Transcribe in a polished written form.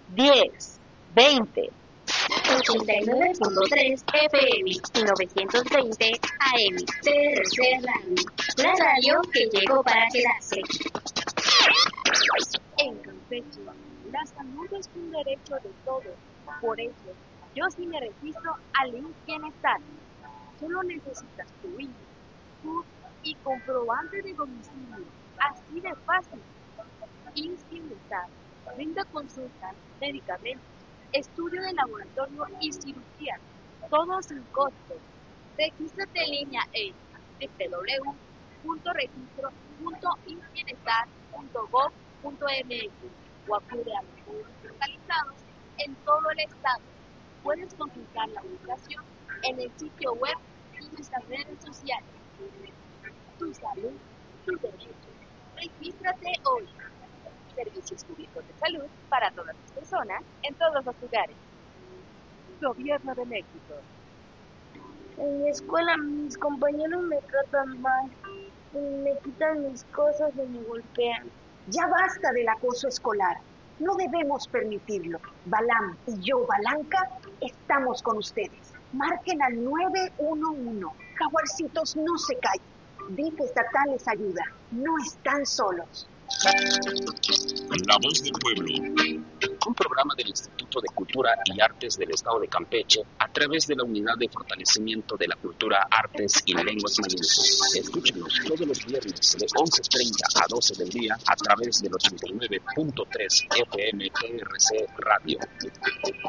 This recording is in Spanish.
10, 20, 89.3 FM y 920 AM. TRC Radio, la radio que llegó para quedarse. En Campeche, la salud es un derecho de todos. Por eso, yo sí me registro al IMSS Bienestar. Solo necesitas tu INE, CURP y comprobante de domicilio. Así de fácil. IMSS Bienestar brinda consultas, medicamentos, estudio de laboratorio y cirugía, todo sin costo. Regístrate en línea en www.registro.insbienestar.gov.mx o acude a los módulos localizados en todo el estado. Puedes consultar la ubicación en el sitio web y nuestras redes sociales. Tu salud, tu derecho. Regístrate hoy. Servicios públicos de salud para todas las personas en todos los lugares. Gobierno de México. En mi escuela mis compañeros me tratan mal, me quitan mis cosas y me golpean. Ya basta del acoso escolar. No debemos permitirlo. Balam y yo, Balanca, estamos con ustedes. Marquen al 911. Jaguarcitos, no se callen. DIF estatal les ayuda. No están solos. La Voz del Pueblo, un programa del Instituto de Cultura y Artes del Estado de Campeche a través de la Unidad de Fortalecimiento de la Cultura, Artes y Lenguas Mayúsculas. Escúchenos todos los viernes de 11:30 a 12 del día a través del 89.3 FM TRC Radio.